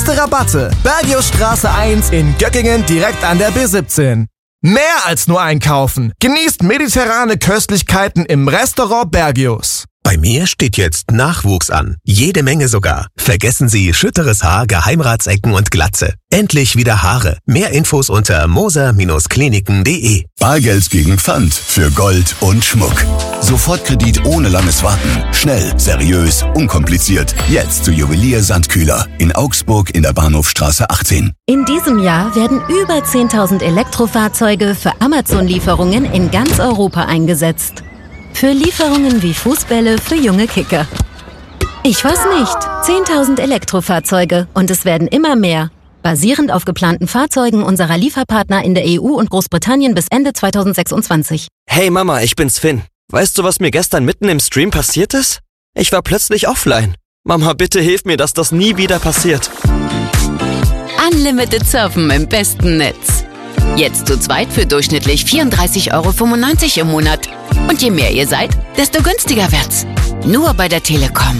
Beste Rabatte. Bergiusstraße 1 in Göckingen direkt an der B17. Mehr als nur einkaufen. Genießt mediterrane Köstlichkeiten im Restaurant Bergius. Bei mir steht jetzt Nachwuchs an. Jede Menge sogar. Vergessen Sie schütteres Haar, Geheimratsecken und Glatze. Endlich wieder Haare. Mehr Infos unter moser-kliniken.de. Bargeld gegen Pfand für Gold und Schmuck. Sofortkredit ohne langes Warten. Schnell, seriös, unkompliziert. Jetzt zu Juwelier Sandkühler in Augsburg in der Bahnhofstraße 18. In diesem Jahr werden über 10.000 Elektrofahrzeuge für Amazon-Lieferungen in ganz Europa eingesetzt. Für Lieferungen wie Fußbälle für junge Kicker. Ich weiß nicht. 10.000 Elektrofahrzeuge und es werden immer mehr. Basierend auf geplanten Fahrzeugen unserer Lieferpartner in der EU und Großbritannien bis Ende 2026. Hey Mama, ich bin's Finn. Weißt du, was mir gestern mitten im Stream passiert ist? Ich war plötzlich offline. Mama, bitte hilf mir, dass das nie wieder passiert. Unlimited Surfen im besten Netz. Jetzt zu zweit für durchschnittlich 34,95 € im Monat. Und je mehr ihr seid, desto günstiger wird's. Nur bei der Telekom.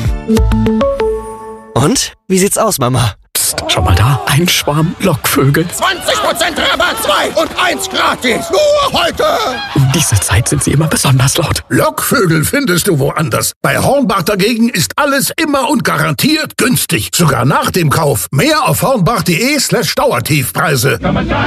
Und? Wie sieht's aus, Mama? Psst, schau mal da. Ein Schwarm Lockvögel. 20% Rabatt, 2 und 1 gratis. Nur heute. Um diese Zeit sind sie immer besonders laut. Lockvögel findest du woanders. Bei Hornbach dagegen ist alles immer und garantiert günstig. Sogar nach dem Kauf. Mehr auf hornbach.de/Dauertiefpreise.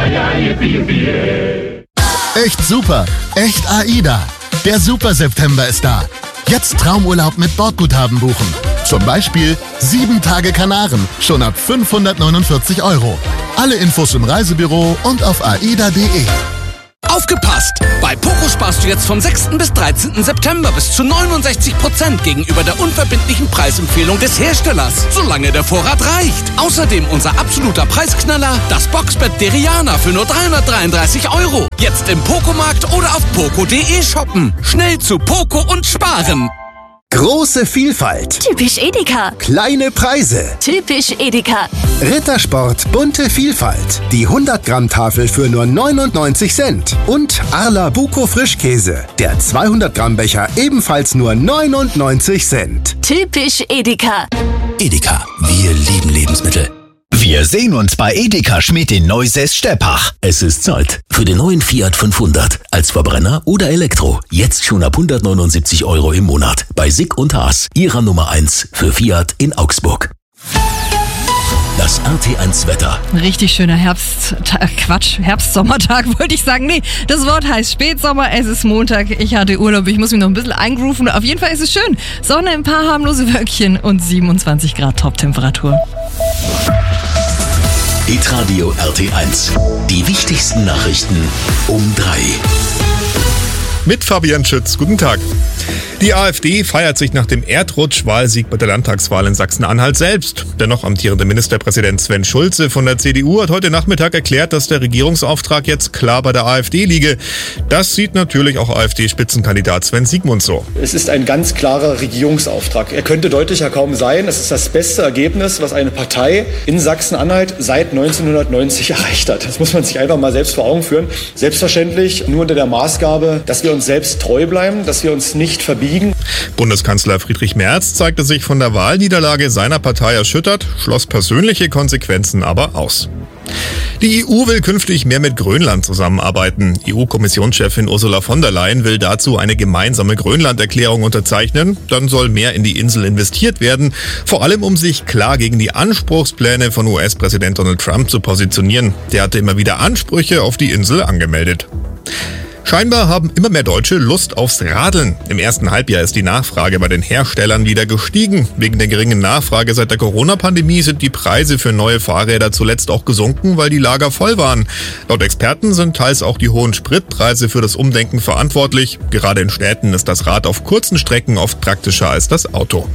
Echt super. Echt AIDA. Der Super September ist da. Jetzt Traumurlaub mit Bordguthaben buchen. Zum Beispiel 7 Tage Kanaren, schon ab 549 €. Alle Infos im Reisebüro und auf aida.de. Aufgepasst! Bei Poco sparst du jetzt vom 6. bis 13. September bis zu 69% gegenüber der unverbindlichen Preisempfehlung des Herstellers, solange der Vorrat reicht. Außerdem unser absoluter Preisknaller, das Boxbett Deriana für nur 333 €. Jetzt im Poco-Markt oder auf poco.de shoppen. Schnell zu Poco und sparen. Große Vielfalt. Typisch Edeka. Kleine Preise. Typisch Edeka. Rittersport bunte Vielfalt. Die 100-Gramm-Tafel für nur 99 Cent. Und Arla Buco Frischkäse. Der 200-Gramm-Becher ebenfalls nur 99 Cent. Typisch Edeka. Edeka, wir lieben Lebensmittel. Wir sehen uns bei Edeka Schmidt in Neusäß-Steppach. Es ist Zeit für den neuen Fiat 500. Als Verbrenner oder Elektro. Jetzt schon ab 179 € im Monat. Bei Sick und Haas, ihrer Nummer 1 für Fiat in Augsburg. Das RT1-Wetter. Richtig schöner Herbstsommertag wollte ich sagen. Nee, das Wort heißt Spätsommer, es ist Montag, ich hatte Urlaub, ich muss mich noch ein bisschen eingrooven. Auf jeden Fall ist es schön. Sonne, ein paar harmlose Wölkchen und 27 Grad Top-Temperatur. Hitradio RT1. Die wichtigsten Nachrichten um 3. Mit Fabian Schütz. Guten Tag. Die AfD feiert sich nach dem Erdrutsch-Wahlsieg bei der Landtagswahl in Sachsen-Anhalt selbst. Der noch amtierende Ministerpräsident Sven Schulze von der CDU hat heute Nachmittag erklärt, dass der Regierungsauftrag jetzt klar bei der AfD liege. Das sieht natürlich auch AfD-Spitzenkandidat Sven Siegmund so. Es ist ein ganz klarer Regierungsauftrag. Er könnte deutlicher kaum sein. Es ist das beste Ergebnis, was eine Partei in Sachsen-Anhalt seit 1990 erreicht hat. Das muss man sich einfach mal selbst vor Augen führen. Selbstverständlich nur unter der Maßgabe, dass wir uns selbst treu bleiben, dass wir uns nicht verbiegen. Bundeskanzler Friedrich Merz zeigte sich von der Wahlniederlage seiner Partei erschüttert, schloss persönliche Konsequenzen aber aus. Die EU will künftig mehr mit Grönland zusammenarbeiten. EU-Kommissionschefin Ursula von der Leyen will dazu eine gemeinsame Grönland-Erklärung unterzeichnen. Dann soll mehr in die Insel investiert werden, vor allem um sich klar gegen die Anspruchspläne von US-Präsident Donald Trump zu positionieren. Der hatte immer wieder Ansprüche auf die Insel angemeldet. Scheinbar haben immer mehr Deutsche Lust aufs Radeln. Im ersten Halbjahr ist die Nachfrage bei den Herstellern wieder gestiegen. Wegen der geringen Nachfrage seit der Corona-Pandemie sind die Preise für neue Fahrräder zuletzt auch gesunken, weil die Lager voll waren. Laut Experten sind teils auch die hohen Spritpreise für das Umdenken verantwortlich. Gerade in Städten ist das Rad auf kurzen Strecken oft praktischer als das Auto.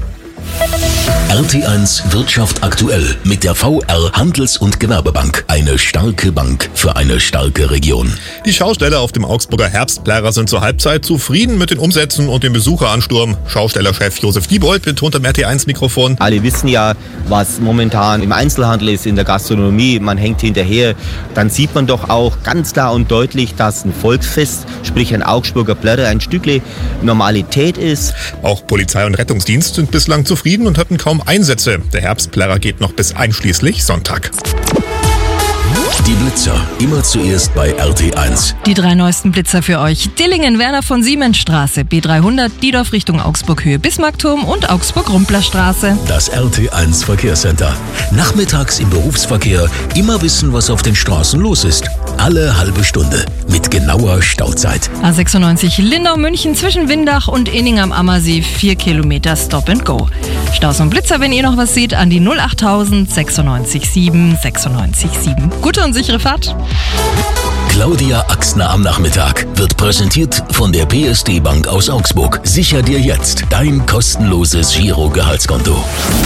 RT1 Wirtschaft aktuell mit der VR Handels- und Gewerbebank. Eine starke Bank für eine starke Region. Die Schausteller auf dem Augsburger Herbstplärrer sind zur Halbzeit zufrieden mit den Umsätzen und dem Besucheransturm. Schaustellerchef Josef Diebold betont am RT1-Mikrofon. Alle wissen ja, was momentan im Einzelhandel ist, in der Gastronomie. Man hängt hinterher. Dann sieht man doch auch ganz klar und deutlich, dass ein Volksfest, sprich ein Augsburger Plärrer, ein Stückle Normalität ist. Auch Polizei und Rettungsdienst sind bislang zufrieden und hatten kaum Einsätze. Der Herbstplärrer geht noch bis einschließlich Sonntag. Die Blitzer, immer zuerst bei RT1. Die 3 neuesten Blitzer für euch. Dillingen, Werner von Siemens Straße, B300, Diedorf Richtung Augsburg-Höhe, Bismarckturm und Augsburg-Rumpler-Straße. Das RT1 Verkehrscenter. Nachmittags im Berufsverkehr immer wissen, was auf den Straßen los ist. Alle halbe Stunde mit genauer Stauzeit. A96 Lindau-München zwischen Windach und Inning am Ammersee, 4 Kilometer Stop and Go. Staus und Blitzer, wenn ihr noch was seht, an die 08000 96 7 96 7. Gute und sichere Fahrt. Claudia Axner am Nachmittag wird präsentiert von der PSD Bank aus Augsburg. Sicher dir jetzt dein kostenloses Giro-Gehaltskonto.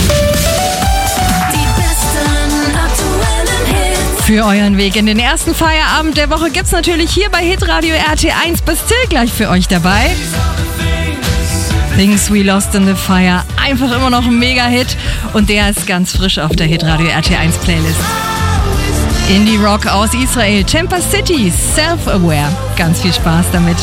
Für euren Weg in den ersten Feierabend der Woche gibt's natürlich hier bei Hitradio RT1 Bastille gleich für euch dabei. Things We Lost in the Fire, einfach immer noch ein Mega-Hit und der ist ganz frisch auf der Hitradio RT1 Playlist. Indie Rock aus Israel, Tampa City, Self-Aware. Ganz viel Spaß damit.